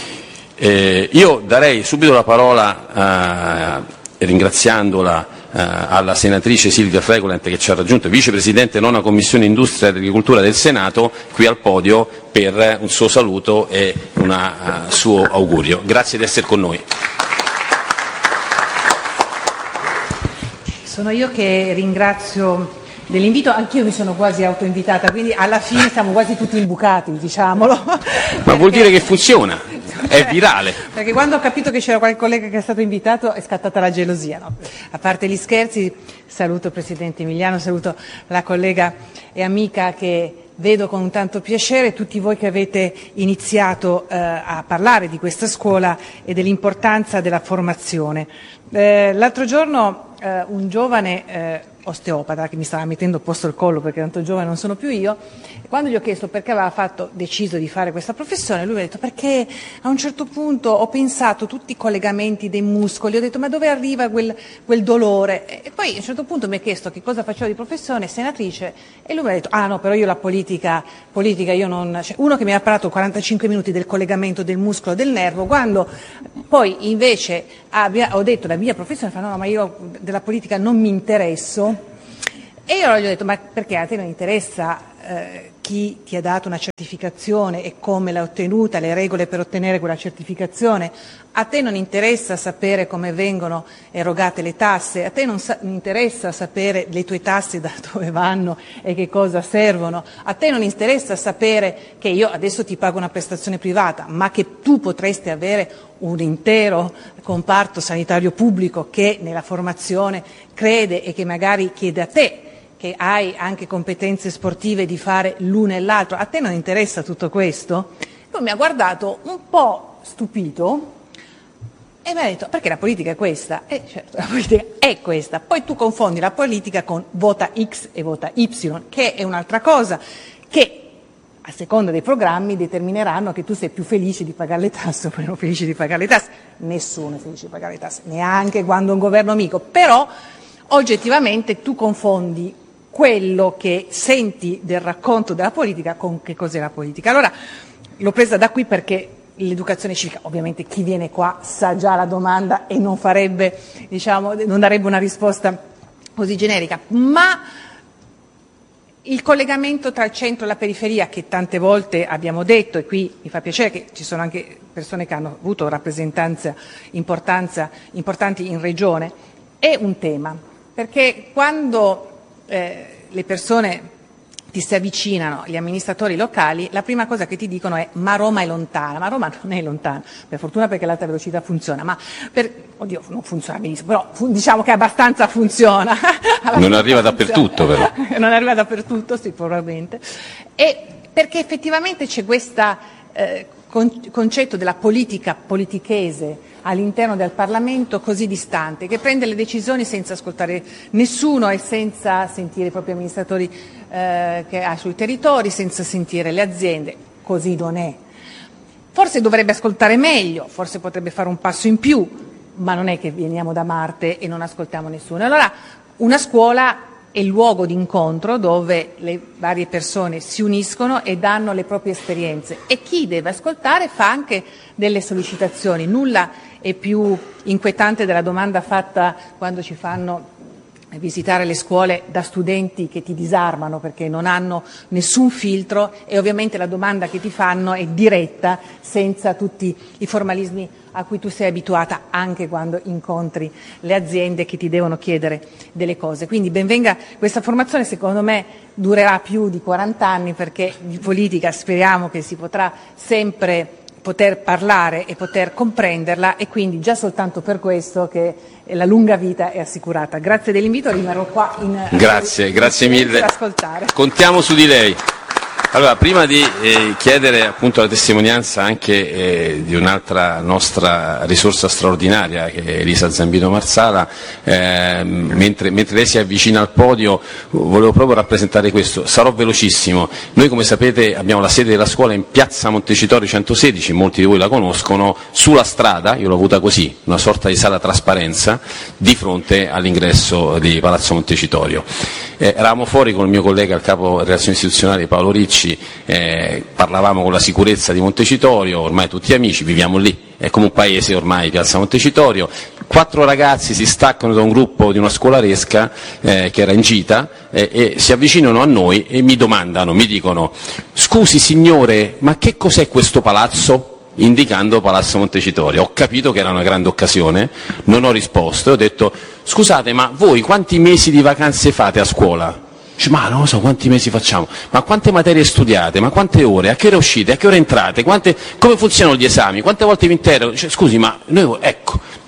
Eh, io darei subito la parola, eh, ringraziandola, Uh, alla senatrice Silvia Fregolent, che ci ha raggiunto, vicepresidente nona Commissione Industria e Agricoltura del Senato, qui al podio per un suo saluto e un uh, suo augurio. Grazie di essere con noi. Sono io che ringrazio dell'invito, anch'io mi sono quasi autoinvitata, quindi alla fine siamo quasi tutti imbucati, diciamolo. Ma perché... vuol dire che funziona? È virale. Perché quando ho capito che c'era qualche collega che è stato invitato è scattata la gelosia, no? A parte gli scherzi, saluto il Presidente Emiliano, saluto la collega e amica che vedo con tanto piacere, tutti voi che avete iniziato eh, a parlare di questa scuola e dell'importanza della formazione. Eh, l'altro giorno eh, un giovane eh, osteopata che mi stava mettendo a posto il collo perché tanto giovane non sono più io, e quando gli ho chiesto perché aveva fatto, deciso di fare questa professione, lui mi ha detto perché a un certo punto ho pensato tutti i collegamenti dei muscoli, ho detto ma dove arriva quel, quel dolore, e poi a un certo punto mi ha chiesto che cosa facevo di professione, senatrice, e lui mi ha detto ah no, però io la politica, politica io non, cioè, uno che mi ha parlato quarantacinque minuti del collegamento del muscolo del nervo, quando poi invece abbia, ho detto la mia professione, fa no, no ma io della politica non mi interesso. E io gli ho detto, ma perché a te non interessa eh, chi ti ha dato una certificazione e come l'ha ottenuta, le regole per ottenere quella certificazione? A te non interessa sapere come vengono erogate le tasse? A te non, sa- non interessa sapere le tue tasse da dove vanno e che cosa servono? A te non interessa sapere che io adesso ti pago una prestazione privata, ma che tu potresti avere un intero comparto sanitario pubblico che nella formazione crede e che magari chiede a te, che hai anche competenze sportive di fare l'uno e l'altro, a te non interessa tutto questo? Poi mi ha guardato un po' stupito e mi ha detto perché la politica è questa? E certo, la politica è questa, poi tu confondi la politica con vota X e vota Y, che è un'altra cosa, che a seconda dei programmi determineranno che tu sei più felice di pagare le tasse o meno felice di pagare le tasse. Nessuno è felice di pagare le tasse, neanche quando è un governo amico, però oggettivamente tu confondi quello che senti del racconto della politica con che cos'è la politica. Allora l'ho presa da qui perché l'educazione civica, ovviamente chi viene qua sa già la domanda e non farebbe, diciamo, non darebbe una risposta così generica, ma il collegamento tra il centro e la periferia, che tante volte abbiamo detto, e qui mi fa piacere che ci sono anche persone che hanno avuto rappresentanza importanza, importanti in regione, è un tema, perché quando eh, le persone ti si avvicinano, gli amministratori locali, la prima cosa che ti dicono è ma Roma è lontana, ma Roma non è lontana, per fortuna perché l'alta velocità funziona, ma per, oddio non funziona benissimo, però fu, diciamo che abbastanza funziona. abbastanza non arriva funziona. dappertutto però. Non arriva dappertutto, sì, probabilmente, e perché effettivamente c'è questo eh, con, concetto della politica politichese all'interno del Parlamento così distante, che prende le decisioni senza ascoltare nessuno e senza sentire i propri amministratori eh, che ha sui territori, senza sentire le aziende. Così non è. Forse dovrebbe ascoltare meglio, forse potrebbe fare un passo in più, ma non è che veniamo da Marte e non ascoltiamo nessuno. Allora una scuola è il luogo di incontro dove le varie persone si uniscono e danno le proprie esperienze, e chi deve ascoltare fa anche delle sollecitazioni. Nulla è più inquietante della domanda fatta quando ci fanno visitare le scuole da studenti che ti disarmano perché non hanno nessun filtro, e ovviamente la domanda che ti fanno è diretta, senza tutti i formalismi a cui tu sei abituata anche quando incontri le aziende che ti devono chiedere delle cose. Quindi benvenga questa formazione, secondo me durerà più di quaranta anni, perché di politica speriamo che si potrà sempre poter parlare e poter comprenderla, e quindi già soltanto per questo che la lunga vita è assicurata. Grazie dell'invito, rimarrò qua in Grazie, in, grazie in mille. Per ascoltare. Contiamo su di lei. Allora, prima di eh, chiedere appunto la testimonianza anche eh, di un'altra nostra risorsa straordinaria, che è Elisa Zambino Marsala, eh, mentre, mentre lei si avvicina al podio, volevo proprio rappresentare questo. Sarò velocissimo. Noi, come sapete, abbiamo la sede della scuola in piazza Montecitorio centosedici, molti di voi la conoscono, sulla strada, io l'ho avuta così, una sorta di sala trasparenza, di fronte all'ingresso di Palazzo Montecitorio. Eh, eravamo fuori con il mio collega, il capo relazioni istituzionali Paolo Ricci, eh, parlavamo con la sicurezza di Montecitorio, ormai tutti amici, viviamo lì, è come un paese ormai piazza Montecitorio. Quattro ragazzi si staccano da un gruppo di una scolaresca eh, che era in gita eh, e si avvicinano a noi e mi domandano, mi dicono: scusi signore, ma che cos'è questo palazzo? Indicando Palazzo Montecitorio. Ho capito che era una grande occasione, non ho risposto, ho detto: scusate, ma voi quanti mesi di vacanze fate a scuola? Dice, ma non lo so quanti mesi facciamo, ma quante materie studiate, ma quante ore, a che ora uscite, a che ora entrate, quante, come funzionano gli esami, quante volte vi interrogo? Dice, scusi, ma noi, ecco,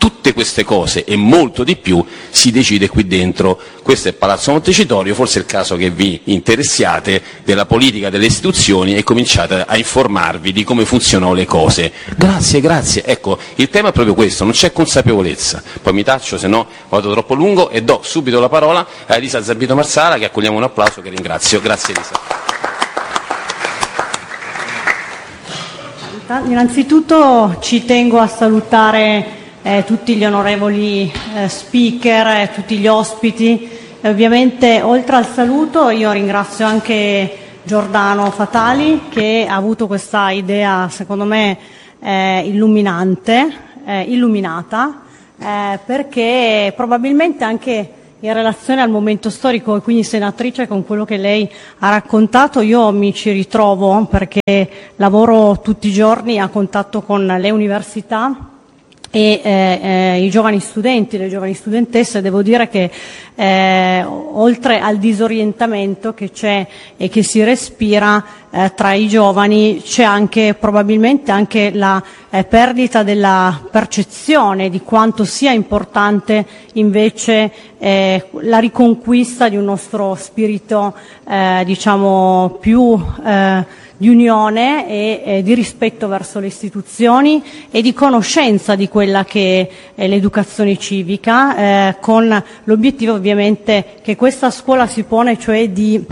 tutte queste cose e molto di più si decide qui dentro. Questo è Palazzo Montecitorio, forse è il caso che vi interessiate della politica delle istituzioni e cominciate a informarvi di come funzionano le cose. Grazie, grazie. Ecco, il tema è proprio questo, non c'è consapevolezza. Poi mi taccio, se no vado troppo lungo, e do subito la parola a Elisa Zambito Marsala, che accogliamo un applauso, che ringrazio. Grazie Elisa. Innanzitutto ci tengo a salutare eh, tutti gli onorevoli eh, speaker, eh, tutti gli ospiti. E ovviamente oltre al saluto io ringrazio anche Giordano Fatali, che ha avuto questa idea secondo me eh, illuminante, eh, illuminata, eh, perché probabilmente anche in relazione al momento storico, e quindi senatrice, con quello che lei ha raccontato, io mi ci ritrovo, perché lavoro tutti i giorni a contatto con le università e eh, eh, i giovani studenti, le giovani studentesse. Devo dire che eh, oltre al disorientamento che c'è e che si respira eh, tra i giovani, c'è anche probabilmente anche la eh, perdita della percezione di quanto sia importante invece eh, la riconquista di un nostro spirito eh, diciamo più eh, di unione e eh, di rispetto verso le istituzioni e di conoscenza di quella che è l'educazione civica, eh, con l'obiettivo ovviamente che questa scuola si pone, cioè di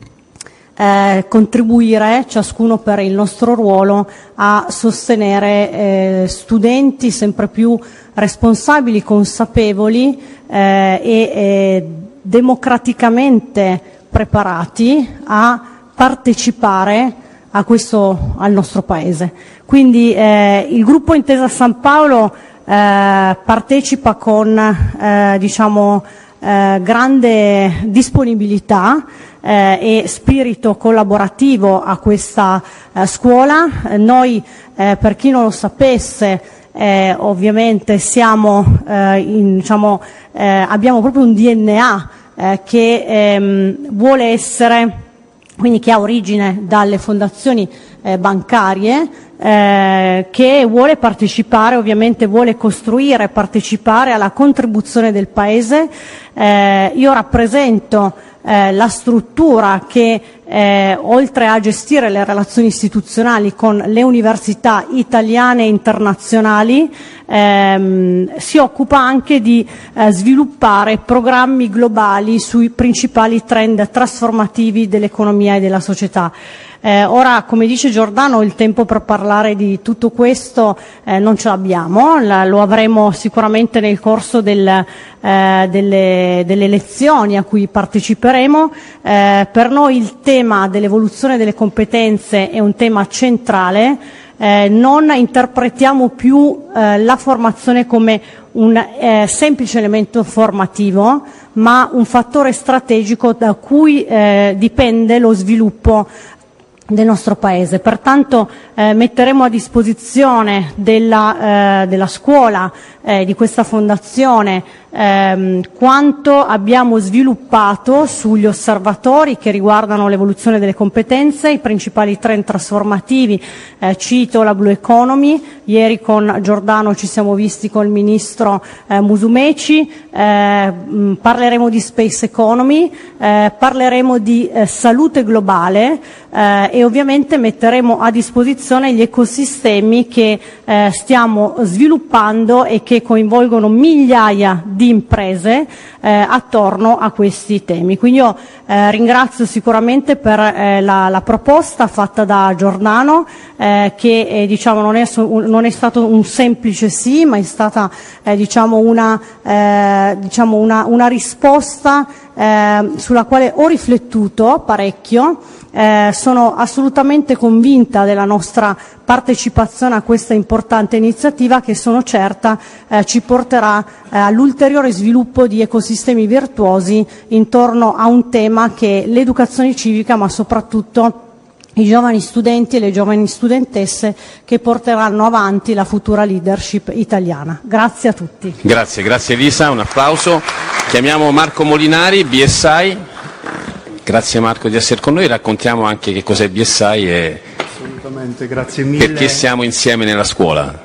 eh, contribuire ciascuno per il nostro ruolo a sostenere eh, studenti sempre più responsabili, consapevoli eh, e eh, democraticamente preparati a partecipare a questo, al nostro Paese. Quindi eh, il gruppo Intesa San Paolo eh, partecipa con eh, diciamo eh, grande disponibilità eh, e spirito collaborativo a questa eh, scuola. Eh, noi, eh, per chi non lo sapesse, eh, ovviamente siamo eh, in, diciamo, eh, abbiamo proprio un D N A eh, che ehm, vuole essere, quindi che ha origine dalle fondazioni eh, bancarie, eh, che vuole partecipare, ovviamente vuole costruire, partecipare alla contribuzione del Paese. Eh, io rappresento eh, la struttura che eh, oltre a gestire le relazioni istituzionali con le università italiane e internazionali, ehm, si occupa anche di eh, sviluppare programmi globali sui principali trend trasformativi dell'economia e della società. Eh, ora, come dice Giordano, il tempo per parlare di tutto questo eh, non ce l'abbiamo, la, lo avremo sicuramente nel corso del, eh, delle, delle lezioni a cui parteciperemo. Eh, per noi il tema dell'evoluzione delle competenze è un tema centrale. Eh, non interpretiamo più eh, la formazione come un eh, semplice elemento formativo, ma un fattore strategico da cui eh, dipende lo sviluppo del nostro Paese. Pertanto eh, metteremo a disposizione della, eh, della scuola, eh, di questa fondazione, ehm, quanto abbiamo sviluppato sugli osservatori che riguardano l'evoluzione delle competenze, i principali trend trasformativi. Eh, cito la Blue Economy. Ieri con Giordano ci siamo visti col ministro eh, Musumeci, eh, mh, parleremo di Space Economy, eh, parleremo di eh, salute globale, eh, e ovviamente metteremo a disposizione gli ecosistemi che eh, stiamo sviluppando e che coinvolgono migliaia di imprese eh, attorno a questi temi. Quindi io eh, ringrazio sicuramente per eh, la, la proposta fatta da Giordano, eh, che eh, diciamo non è, non è stato un semplice sì, ma è stata eh, diciamo una, eh, diciamo una, una risposta eh, sulla quale ho riflettuto parecchio. Eh, sono assolutamente convinta della nostra partecipazione a questa importante iniziativa, che sono certa eh, ci porterà eh, all'ulteriore sviluppo di ecosistemi virtuosi intorno a un tema che è l'educazione civica, ma soprattutto i giovani studenti e le giovani studentesse che porteranno avanti la futura leadership italiana. Grazie a tutti. Grazie, grazie Elisa, un applauso. Chiamiamo Marco Molinari, B S I. Grazie Marco di essere con noi, raccontiamo anche che cos'è B S I e Assolutamente, grazie mille. Perché siamo insieme nella scuola.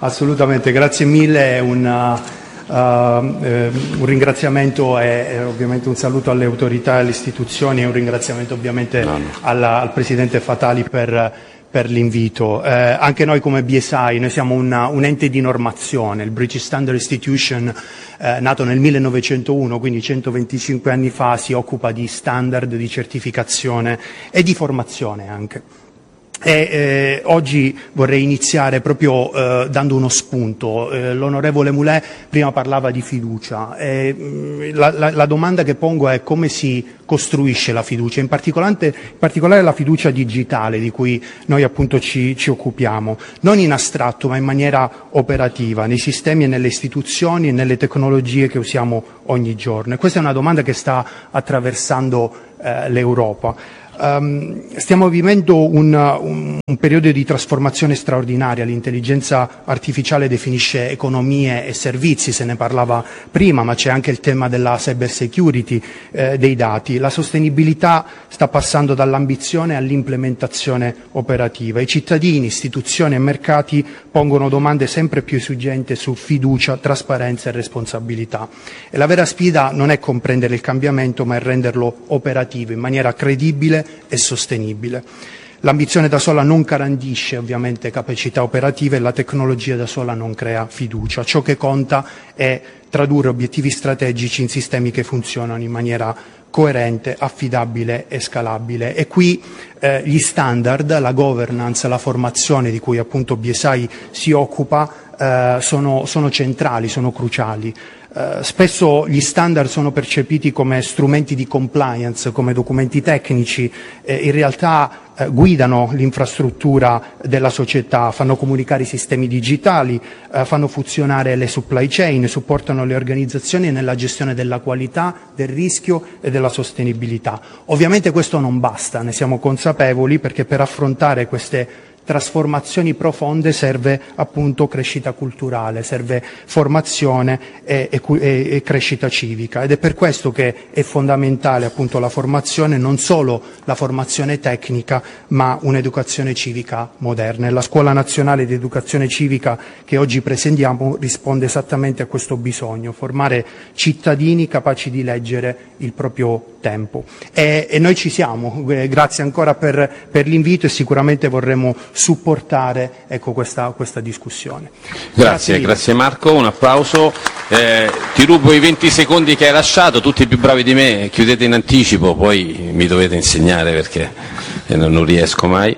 assolutamente, grazie mille. Un, uh, eh, un ringraziamento e, e ovviamente un saluto alle autorità e alle istituzioni e un ringraziamento ovviamente no, no. Alla, al Presidente Fatali per, per l'invito. Eh, anche noi come B S I, noi siamo una, un ente di normazione, il British Standard Institution, eh, nato nel millenovecentouno, quindi centoventicinque anni fa, si occupa di standard, di certificazione e di formazione anche. E, eh, oggi vorrei iniziare proprio eh, dando uno spunto. Eh, l'onorevole Mulè prima parlava di fiducia. Eh, la, la, la domanda che pongo è come si costruisce la fiducia, in particolare, in particolare la fiducia digitale di cui noi appunto ci, ci occupiamo, non in astratto ma in maniera operativa, nei sistemi e nelle istituzioni e nelle tecnologie che usiamo ogni giorno. E questa è una domanda che sta attraversando eh, l'Europa. Um, stiamo vivendo un, un, un periodo di trasformazione straordinaria. L'intelligenza artificiale definisce economie e servizi, se ne parlava prima, ma c'è anche il tema della cyber security eh, dei dati. La sostenibilità sta passando dall'ambizione all'implementazione operativa. I cittadini, istituzioni e mercati pongono domande sempre più esigenti su fiducia, trasparenza e responsabilità. E la vera sfida non è comprendere il cambiamento, ma è renderlo operativo in maniera credibile e sostenibile. L'ambizione da sola non garantisce ovviamente capacità operative e la tecnologia da sola non crea fiducia. Ciò che conta è tradurre obiettivi strategici in sistemi che funzionano in maniera coerente, affidabile e scalabile. E qui eh, gli standard, la governance, la formazione di cui appunto B S I si occupa eh, sono, sono centrali, sono cruciali. Uh, spesso gli standard sono percepiti come strumenti di compliance, come documenti tecnici, eh, in realtà eh, guidano l'infrastruttura della società, fanno comunicare i sistemi digitali, eh, fanno funzionare le supply chain, supportano le organizzazioni nella gestione della qualità, del rischio e della sostenibilità. Ovviamente questo non basta, ne siamo consapevoli, perché per affrontare queste trasformazioni profonde serve appunto crescita culturale, serve formazione e, e, e crescita civica, ed è per questo che è fondamentale appunto la formazione, non solo la formazione tecnica ma un'educazione civica moderna, e la Scuola Nazionale di Educazione Civica che oggi presentiamo risponde esattamente a questo bisogno: formare cittadini capaci di leggere il proprio tempo. E, e noi ci siamo, eh, grazie ancora per, per l'invito, e sicuramente vorremmo supportare ecco, questa, questa discussione. Grazie, grazie, grazie Marco, un applauso. Eh, ti rubo i venti secondi che hai lasciato, tutti più bravi di me, chiudete in anticipo, poi mi dovete insegnare perché eh, non riesco mai.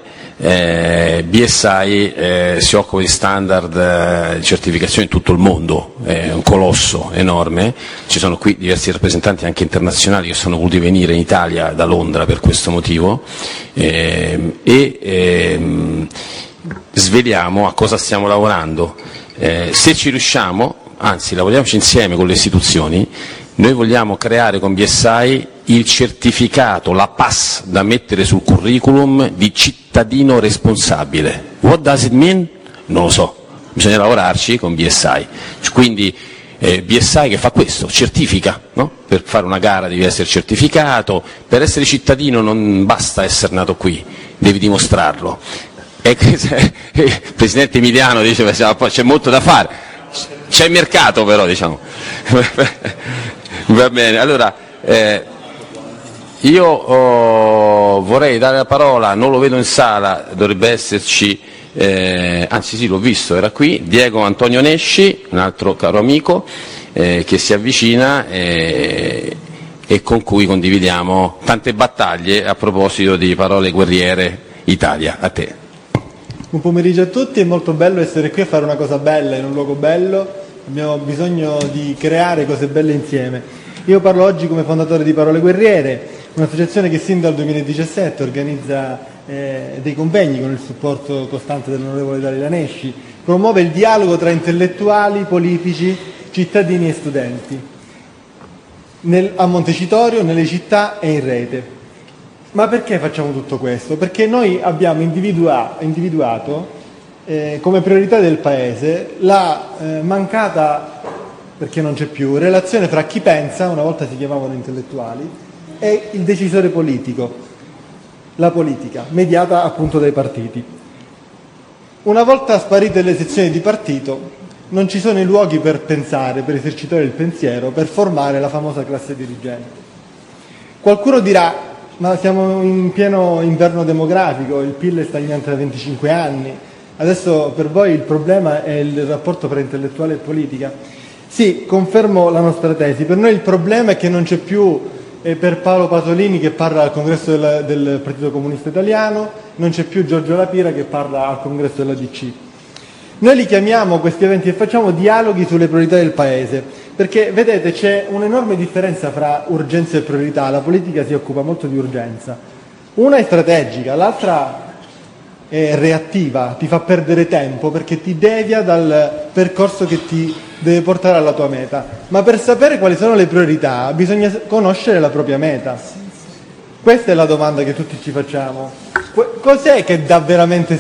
Eh, B S I eh, si occupa di standard eh, di certificazione in tutto il mondo, è un colosso enorme, ci sono qui diversi rappresentanti anche internazionali che sono voluti venire in Italia da Londra per questo motivo, eh, e eh, sveliamo a cosa stiamo lavorando. Eh, se ci riusciamo, anzi lavoriamoci insieme con le istituzioni, noi vogliamo creare con B S I il certificato, la pass da mettere sul curriculum di cittadino responsabile. What does it mean? Non lo so, bisogna lavorarci con B S I. Quindi eh, B S I che fa questo, certifica, no? Per fare una gara devi essere certificato, per essere cittadino non basta essere nato qui, devi dimostrarlo. E il Presidente Emiliano diceva c'è molto da fare, c'è il mercato però, diciamo. Va bene, allora eh, io oh, vorrei dare la parola, non lo vedo in sala, dovrebbe esserci, eh, anzi sì l'ho visto, era qui, Diego Antonio Nesci, un altro caro amico eh, che si avvicina eh, e con cui condividiamo tante battaglie a proposito di Parole Guerriere Italia. A te. Buon pomeriggio a tutti, è molto bello essere qui a fare una cosa bella in un luogo bello. Abbiamo bisogno di creare cose belle insieme. Io parlo oggi come fondatore di Parole Guerriere, un'associazione che sin dal duemiladiciassette organizza eh, dei convegni con il supporto costante dell'onorevole Dalila Nesci, promuove il dialogo tra intellettuali, politici, cittadini e studenti nel, a Montecitorio, nelle città e in rete. Ma perché facciamo tutto questo? Perché noi abbiamo individua- individuato Eh, come priorità del Paese la eh, mancata, perché non c'è più, relazione fra chi pensa, una volta si chiamavano intellettuali, e il decisore politico, la politica, mediata appunto dai partiti. Una volta sparite le sezioni di partito, non ci sono i luoghi per pensare, per esercitare il pensiero, per formare la famosa classe dirigente. Qualcuno dirà, ma siamo in pieno inverno demografico, il P I L è stagnante da venticinque anni, adesso per voi il problema è il rapporto tra intellettuale e politica. Sì, confermo la nostra tesi, per noi il problema è che non c'è più eh, per Paolo Pasolini che parla al congresso del, del Partito Comunista Italiano, non c'è più Giorgio La Pira che parla al congresso della D C. Noi li chiamiamo questi eventi e facciamo dialoghi sulle priorità del Paese, perché vedete c'è un'enorme differenza fra urgenza e priorità, la politica si occupa molto di urgenza, una è strategica, l'altra è reattiva, ti fa perdere tempo perché ti devia dal percorso che ti deve portare alla tua meta, ma per sapere quali sono le priorità bisogna conoscere la propria meta. Questa è la domanda che tutti ci facciamo. Cos'è che dà veramente